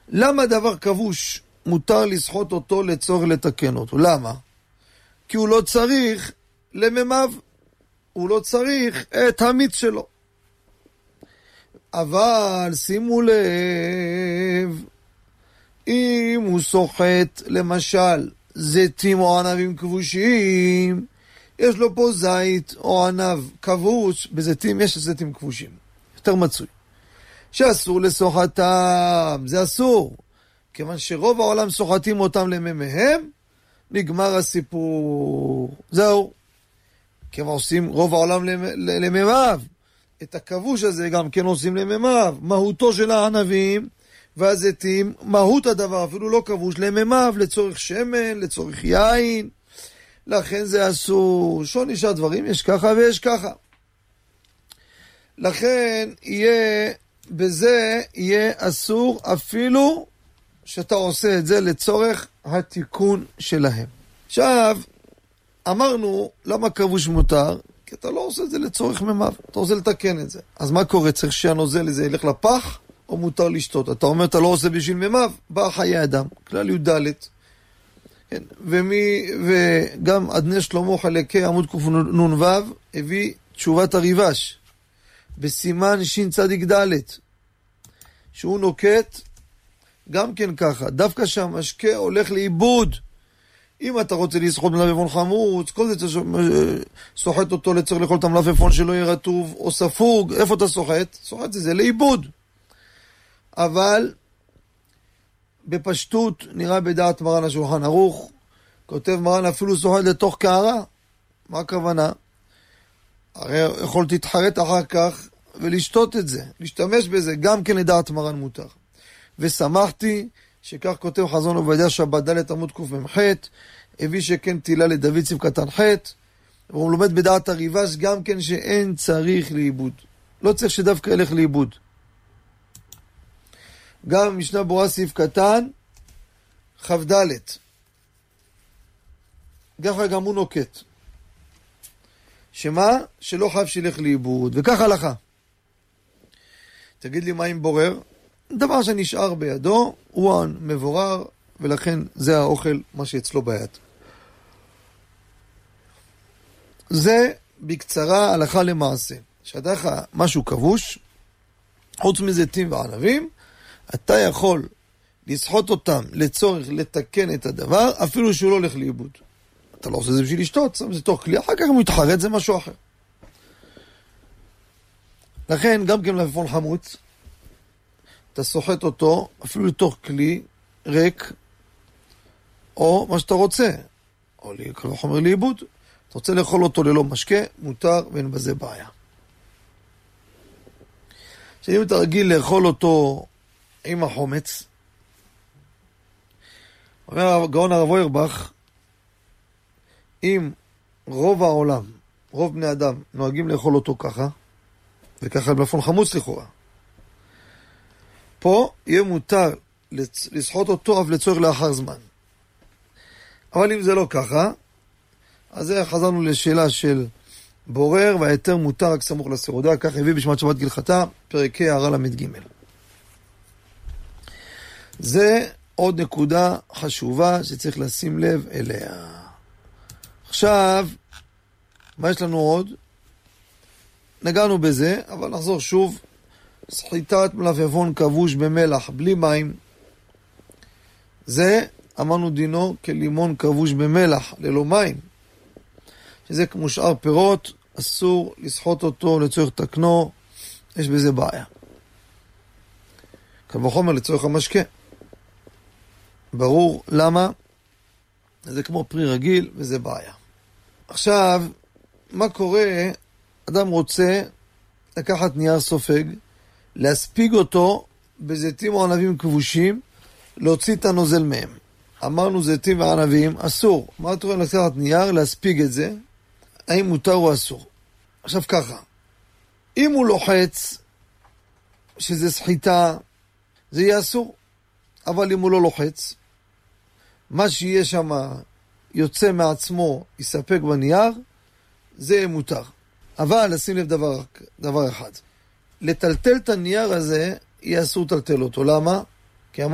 למה דבר כבוש מותר לסחוט אותו לצורך לתקן אותו? למה? כי הוא לא צריך לממיו, הוא לא צריך את המיץ שלו. אבל שימו לב, אם הוא סוחט למשל זיתים או ענבים כבושים, יש לו פה זית או ענב כבוש, בזיתים יש זיתים כבושים, יותר מצוי, שאסור לסוחתם, זה אסור, כיוון שרוב העולם סוחטים אותם לממיהם, נגמר הסיפור, זהו. כיוון עושים רוב העולם לממיו, את הכבוש הזה גם כן עושים לממיו, מהותו של הענבים והזיתים, מהות הדבר אפילו לא כבוש, לממיו, לצורך שמן, לצורך יין, לכן זה אסור. שוני שהדברים יש ככה ויש ככה. לכן בזה יהיה אסור אפילו שאתה עושה את זה לצורך התיקון שלהם. עכשיו, אמרנו למה כבוש מותר? כי אתה לא עושה את זה לצורך ממיו, אתה רוצה לתקן את זה. אז מה קורה? צריך שהנוזל הזה ילך לפח או מותר לשתות? אתה אומר אתה לא עושה בשביל ממיו, בא חיי אדם, כלל י"ד. כן. וגם אדני שלמה חלקי עמוד קנ"ו הביא תשובת הריבש בסימן שצ"ד, שהוא נוקט גם כן ככה, דווקא שהמשקה הולך לאיבוד. אם אתה רוצה לסחוט מלפפון חמוץ, כל זה סוחט אותו לצורך לאכול את המלפפון שלא יהיה רטוב או ספוג. איפה אתה סוחט? סוחט זה לאיבוד. אבל בפשטות נראה בדעת מרן השולחן ערוך, כותב מרן אפילו סוחט לתוך קערה. מה הכוונה? הרי יכולת להתחרט אחר כך ולשתות את זה, להשתמש בזה, גם כן לדעת מרן מותר. ושמחתי שכך כותב חזון עובדיה שבת ד' עמוד קמ"ח, הביא שכן תהילה לדוד סעיף קטן ח', והוא לומד בדעת הריבש גם כן שאין צריך לאיבוד, לא צריך שדווקא ילך לאיבוד. גם משנה ברורה סעיף קטן כ"ד, ככה גם הוא נוקט, שמה? שלא חייב שילך לאיבוד, וכך הלכה. תגיד לי מה עם בורר? דבר שנשאר בידו הוא מבורר, ולכן זה האוכל, מה שאצלו ביד. זה בקצרה הלכה למעשה. שדך משהו כבוש, חוץ מזיתים וענבים, אתה יכול לסחוט אותם לצורך לתקן את הדבר, אפילו שהוא לא הולך לאיבוד. אתה לא עושה זה בשביל לשתות, שם זה תוך כלי, אחר כך אם הוא יתחרט זה משהו אחר. לכן גם כן מלפפון חמוץ, אתה סוחט אותו אפילו לתוך כלי ריק, או מה שאתה רוצה, או כל חומר לאיבוד. אתה רוצה לאכול אותו ללא משקה, מותר ואין בזה בעיה. שאם אתה רגיל לאכול אותו עם החומץ, אומר גאון הרב אוירבך, אם רוב העולם, רוב בני אדם, נוהגים לאכול אותו ככה, וככה מלפפון חמוץ לכאורה, פה יהיה מותר לסחוט אותו אף לצורך לאחר זמן. אבל אם זה לא ככה, אז חזרנו לשאלה של בורר, והיתר מותר רק סמוך לסעודה, כך הביא בשמת שבת גילחתה, פרקי הערה למ"ג. זה עוד נקודה חשובה שצריך לשים לב אליה. עכשיו, מה יש לנו עוד? נגענו בזה, אבל נחזור שוב. סחיטת מלפפון כבוש במלח בלי מים, זה אמרנו דינו כלימון כבוש במלח ללא מים, שזה כמו שאר פירות, אסור לסחוט אותו לצורך תקנו, יש בזה בעיה. קל וחומר לצורך המשקה, ברור למה, זה כמו פרי רגיל וזה בעיה. עכשיו, מה קורה? אדם רוצה לקחת נייר סופג, להספיג אותו בזיתים או ענבים כבושים, להוציא את הנוזל מהם. אמרנו זיתים וענבים, אסור. מה אתה רואה לקחת נייר, להספיג את זה? האם מותר או אסור? עכשיו ככה, אם הוא לוחץ שזה סחיטה, זה יהיה אסור. אבל אם הוא לא לוחץ, מה שיהיה שם יוצא מעצמו, יספק בנייר, זה מותר. אבל לשים לב דבר אחד. לטלטל את הנייר הזה, יהיה אסור לטלטל אותו. למה?